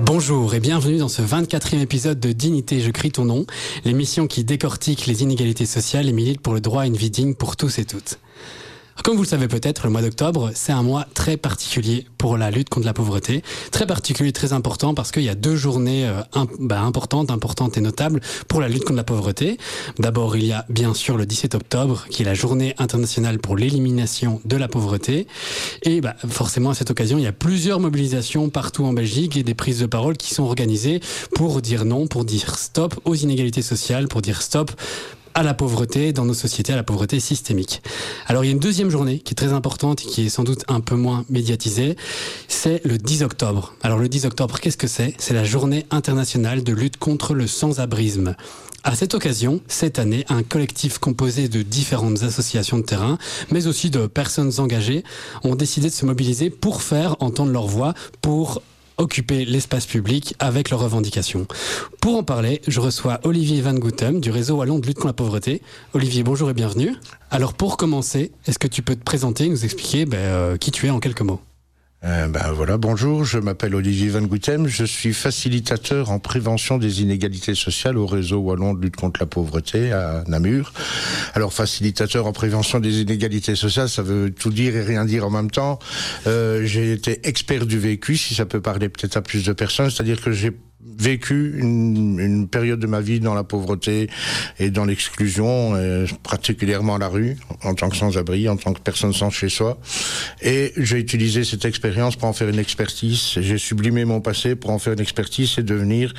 Bonjour et bienvenue dans ce 24e épisode de Dignité, je crie ton nom, l'émission qui décortique les inégalités sociales et milite pour le droit à une vie digne pour tous et toutes. Comme vous le savez peut-être, le mois d'octobre, c'est un mois très particulier pour la lutte contre la pauvreté. Très particulier, très important parce qu'il y a deux journées importantes et notables pour la lutte contre la pauvreté. D'abord, il y a bien sûr le 17 octobre, qui est la journée internationale pour l'élimination de la pauvreté. Et forcément, à cette occasion, il y a plusieurs mobilisations partout en Belgique et des prises de parole qui sont organisées pour dire non, pour dire stop aux inégalités sociales, pour dire stop à la pauvreté dans nos sociétés, à la pauvreté systémique. Alors il y a une deuxième journée qui est très importante et qui est sans doute un peu moins médiatisée, c'est le 10 octobre. Alors le 10 octobre, qu'est-ce que c'est ? C'est la journée internationale de lutte contre le sans-abrisme. À cette occasion, cette année, un collectif composé de différentes associations de terrain, mais aussi de personnes engagées, ont décidé de se mobiliser pour faire entendre leur voix, pour occuper l'espace public avec leurs revendications. Pour en parler, je reçois Olivier Van Goutem du réseau wallon de lutte contre la pauvreté. Olivier, bonjour et bienvenue. Alors pour commencer, est-ce que tu peux te présenter, nous expliquer qui tu es en quelques mots ? Bonjour, je m'appelle Olivier Van Goutem, je suis facilitateur en prévention des inégalités sociales au réseau wallon de lutte contre la pauvreté à Namur. Alors facilitateur en prévention des inégalités sociales, ça veut tout dire et rien dire en même temps. J'ai été expert du vécu, si ça peut parler peut-être à plus de personnes, c'est-à-dire que j'ai vécu une période de ma vie dans la pauvreté et dans l'exclusion, particulièrement à la rue, en tant que sans-abri, en tant que personne sans chez soi. Et j'ai utilisé cette expérience pour en faire une expertise. J'ai sublimé mon passé pour en faire une expertise et devenir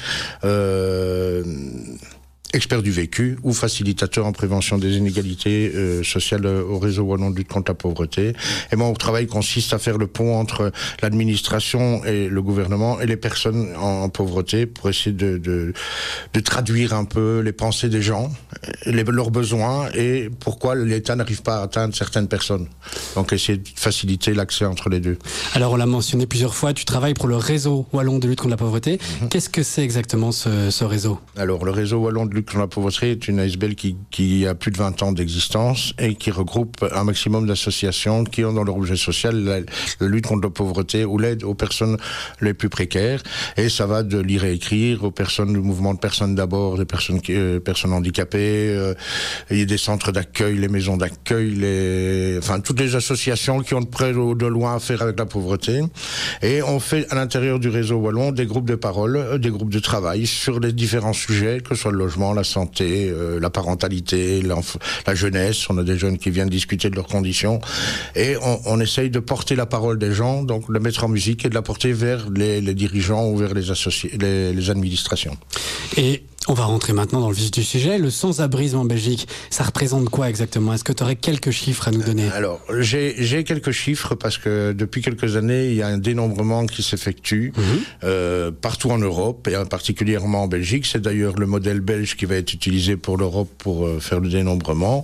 expert du vécu ou facilitateur en prévention des inégalités sociales au réseau wallon de lutte contre la pauvreté. Et mon travail consiste à faire le pont entre l'administration et le gouvernement et les personnes en pauvreté pour essayer de traduire un peu les pensées des gens, leurs besoins et pourquoi l'État n'arrive pas à atteindre certaines personnes. Donc essayer de faciliter l'accès entre les deux. Alors on l'a mentionné plusieurs fois, tu travailles pour le réseau wallon de lutte contre la pauvreté. Qu'est-ce que c'est exactement ce réseau ? Alors le réseau wallon de lutte contre la pauvreté est une ASBL qui a plus de 20 ans d'existence et qui regroupe un maximum d'associations qui ont dans leur objet social la lutte contre la pauvreté ou l'aide aux personnes les plus précaires. Et ça va de lire et écrire aux personnes du mouvement de personnes d'abord, des personnes handicapées, il y a des centres d'accueil, les maisons d'accueil, toutes les associations qui ont de près ou de loin à faire avec la pauvreté. Et on fait à l'intérieur du réseau wallon des groupes de parole, des groupes de travail sur les différents sujets, que ce soit le logement, la santé, la parentalité, la jeunesse. On a des jeunes qui viennent discuter de leurs conditions et on essaye de porter la parole des gens, donc de la mettre en musique et de la porter vers les dirigeants ou vers les administrations. Et on va rentrer maintenant dans le vif du sujet. Le sans-abrisme en Belgique, ça représente quoi exactement ? Est-ce que tu aurais quelques chiffres à nous donner ? Alors, j'ai quelques chiffres parce que depuis quelques années, il y a un dénombrement qui s'effectue partout en Europe et particulièrement en Belgique. C'est d'ailleurs le modèle belge qui va être utilisé pour l'Europe pour faire le dénombrement.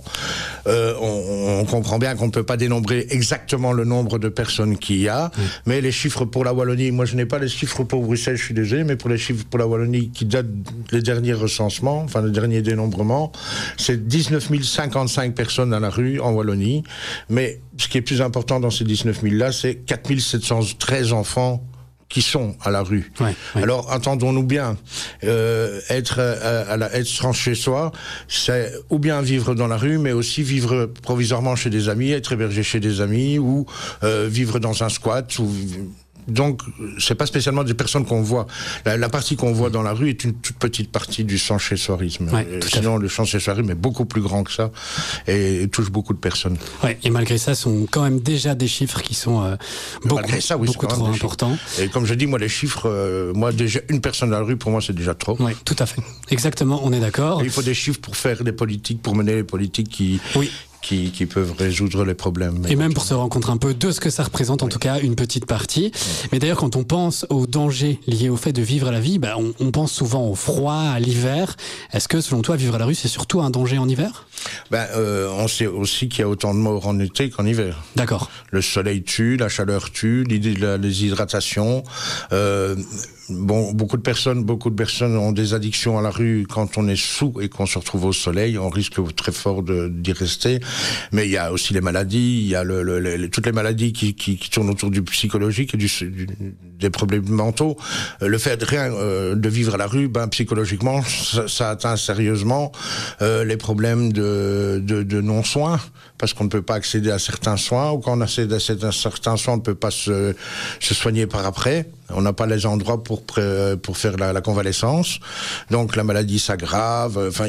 On comprend bien qu'on ne peut pas dénombrer exactement le nombre de personnes qu'il y a, mais les chiffres pour la Wallonie, moi je n'ai pas les chiffres pour Bruxelles, je suis désolé, mais pour les chiffres pour la Wallonie qui datent les derniers recensements, le dernier dénombrement, c'est 19 055 personnes dans la rue en Wallonie, mais ce qui est plus important dans ces 19 000 là, c'est 4 713 enfants qui sont à la rue. Ouais. Alors, entendons-nous bien, être sans chez soi, c'est ou bien vivre dans la rue, mais aussi vivre provisoirement chez des amis, être hébergé chez des amis, ou vivre dans un squat, ou... Donc, c'est pas spécialement des personnes qu'on voit. La partie qu'on voit dans la rue est une toute petite partie du sans-chez-soirisme. Sinon, le sans-chez-soirisme est beaucoup plus grand que ça et touche beaucoup de personnes. Ouais, et malgré ça, ce sont quand même déjà des chiffres qui sont beaucoup trop importants. Et comme je dis, moi, les chiffres, déjà, une personne dans la rue, pour moi, c'est déjà trop. Oui, tout à fait. Exactement, on est d'accord. Et il faut des chiffres pour faire des politiques, pour mener les politiques qui peuvent résoudre les problèmes. Et même pour se rendre compte un peu de ce que ça représente, en tout cas une petite partie. Mais d'ailleurs, quand on pense aux dangers liés au fait de vivre à la vie, on pense souvent au froid, à l'hiver. Est-ce que, selon toi, vivre à la rue, c'est surtout un danger en hiver ? On sait aussi qu'il y a autant de morts en été qu'en hiver. D'accord. Le soleil tue, la chaleur tue, les hydratations. beaucoup de personnes ont des addictions à la rue quand on est sous et qu'on se retrouve au soleil. On risque très fort d'y rester. Mais il y a aussi les maladies, il y a toutes les maladies qui tournent autour du psychologique et des problèmes mentaux. Le fait de vivre à la rue, psychologiquement, ça atteint sérieusement les problèmes de non-soins, parce qu'on ne peut pas accéder à certains soins, ou quand on accède à certains soins, on ne peut pas se soigner par après. On n'a pas les endroits pour faire la convalescence. Donc la maladie s'aggrave. Enfin,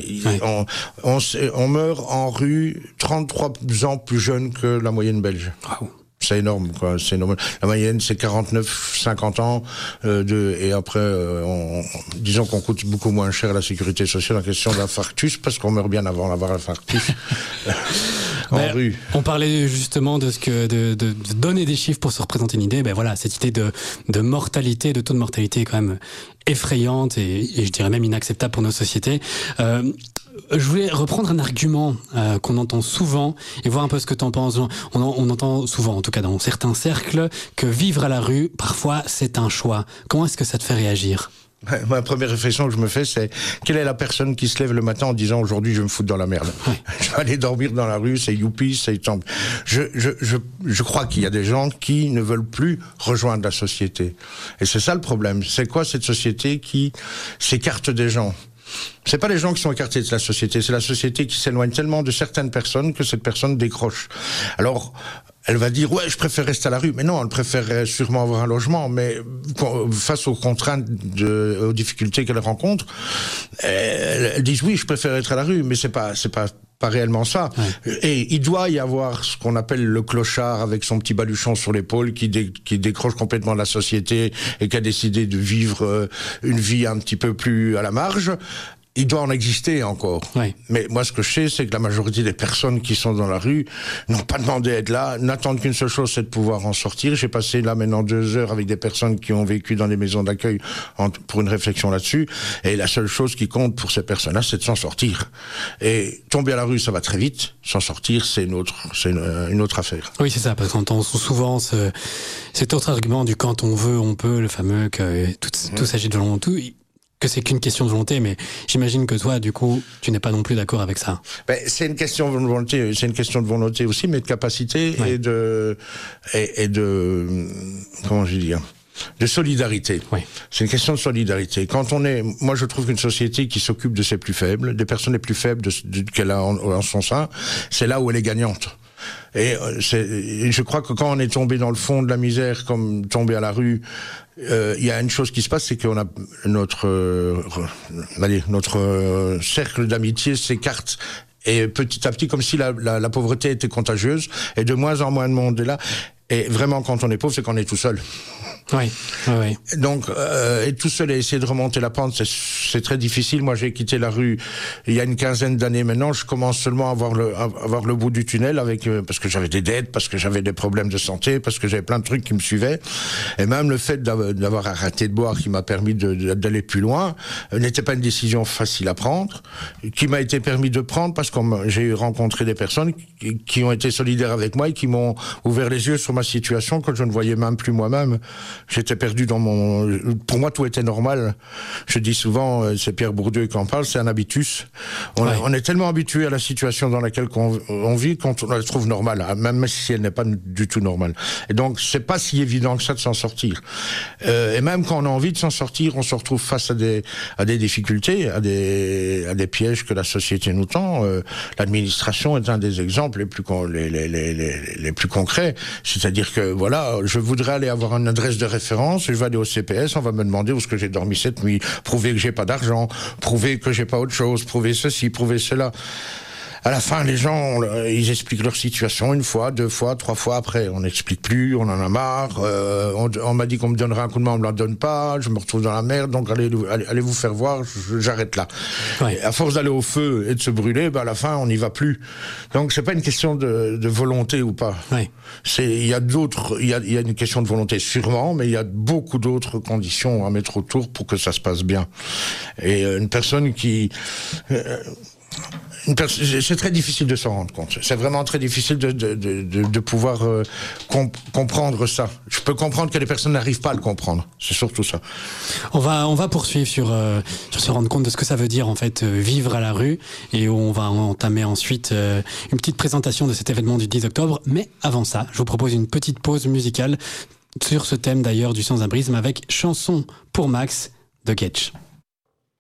on meurt en rue 33 ans plus jeune que la moyenne belge. Wow. C'est énorme, quoi. C'est énorme. La moyenne, c'est 49-50 ans. Et après, disons qu'on coûte beaucoup moins cher à la sécurité sociale en question d'infarctus, parce qu'on meurt bien avant d'avoir l'infarctus. En rue. On parlait justement de donner des chiffres pour se représenter une idée. Voilà, cette idée de mortalité, de taux de mortalité est quand même effrayante et je dirais même inacceptable pour nos sociétés. Je voulais reprendre un argument qu'on entend souvent et voir un peu ce que t'en penses. On entend souvent, en tout cas dans certains cercles, que vivre à la rue, parfois, c'est un choix. Comment est-ce que ça te fait réagir ? Ma première réflexion que je me fais, c'est quelle est la personne qui se lève le matin en disant aujourd'hui je vais me foutre dans la merde. Ouais. Je vais aller dormir dans la rue, c'est youpi, c'est tant. Je crois qu'il y a des gens qui ne veulent plus rejoindre la société. Et c'est ça le problème. C'est quoi cette société qui s'écarte des gens ? C'est pas les gens qui sont écartés de la société, c'est la société qui s'éloigne tellement de certaines personnes que cette personne décroche. Alors, elle va dire, ouais, je préfère rester à la rue. Mais non, elle préférerait sûrement avoir un logement. Mais face aux contraintes, aux difficultés qu'elle rencontre, elle dit, oui, je préfère être à la rue. Mais c'est pas réellement ça. Ouais. Et il doit y avoir ce qu'on appelle le clochard avec son petit baluchon sur l'épaule qui décroche complètement de la société et qui a décidé de vivre une vie un petit peu plus à la marge. Il doit en exister encore. Oui. Mais moi, ce que je sais, c'est que la majorité des personnes qui sont dans la rue n'ont pas demandé à être là, n'attendent qu'une seule chose, c'est de pouvoir en sortir. J'ai passé là maintenant 2 heures avec des personnes qui ont vécu dans des maisons d'accueil pour une réflexion là-dessus. Et la seule chose qui compte pour ces personnes-là, c'est de s'en sortir. Et tomber à la rue, ça va très vite. S'en sortir, c'est une autre affaire. Oui, c'est ça, parce qu'on entend souvent cet autre argument du quand on veut, on peut, le fameux que tout s'agit de volonté. Que c'est qu'une question de volonté, mais j'imagine que toi, du coup, tu n'es pas non plus d'accord avec ça. C'est une question de volonté, aussi, mais de capacité et de comment je vais dire, de solidarité. Oui. C'est une question de solidarité. Moi je trouve qu'une société qui s'occupe de ses plus faibles, des personnes les plus faibles qu'elle a en son sein, c'est là où elle est gagnante. Et je crois que quand on est tombé dans le fond de la misère, comme tombé à la rue, il y a une chose qui se passe, c'est qu'on a notre cercle d'amitié s'écarte. Et petit à petit, comme si la pauvreté était contagieuse, et de moins en moins de monde est là. Et vraiment, quand on est pauvre, c'est qu'on est tout seul. Oui. Donc, être tout seul et essayer de remonter la pente, c'est très difficile. Moi, j'ai quitté la rue il y a une 15aine d'années maintenant. Je commence seulement à avoir le bout du tunnel parce que j'avais des dettes, parce que j'avais des problèmes de santé, parce que j'avais plein de trucs qui me suivaient. Et même le fait d'avoir arrêté de boire qui m'a permis d'aller plus loin, n'était pas une décision facile à prendre, qui m'a été permis de prendre parce que j'ai rencontré des personnes qui ont été solidaires avec moi et qui m'ont ouvert les yeux sur ma situation quand je ne voyais même plus moi-même. J'étais perdu pour moi, tout était normal. Je dis souvent, c'est Pierre Bourdieu qui en parle, c'est un habitus. On est tellement habitué à la situation dans laquelle on vit qu'on la trouve normale, même si elle n'est pas du tout normale. Et donc, c'est pas si évident que ça de s'en sortir. Et même quand on a envie de s'en sortir, on se retrouve face à des difficultés, à des pièges que la société nous tend. L'administration est un des exemples les plus concrets. C'est-à-dire que, voilà, je voudrais aller avoir une adresse de référence, je vais aller au CPS, on va me demander où est-ce que j'ai dormi cette nuit, prouver que j'ai pas d'argent, prouver que j'ai pas autre chose, prouver ceci, prouver cela. À la fin, les gens, ils expliquent leur situation 1 fois, 2 fois, 3 fois. Après, on n'explique plus, on en a marre. On m'a dit qu'on me donnerait un coup de main, on me l'en donne pas. Je me retrouve dans la merde, donc allez vous faire voir. J'arrête là. Ouais. À force d'aller au feu et de se brûler, à la fin, on n'y va plus. Donc, c'est pas une question de volonté ou pas. Ouais. Il y a une question de volonté sûrement, mais il y a beaucoup d'autres conditions à mettre autour pour que ça se passe bien. Et une personne qui C'est très difficile de s'en rendre compte. C'est vraiment très difficile de pouvoir comprendre ça. Je peux comprendre que les personnes n'arrivent pas à le comprendre. C'est surtout ça. On va poursuivre sur se rendre compte de ce que ça veut dire en fait vivre à la rue, et on va entamer ensuite une petite présentation de cet événement du 10 octobre. Mais avant ça, je vous propose une petite pause musicale sur ce thème d'ailleurs du sans-abrisme avec Chanson pour Max de Getch.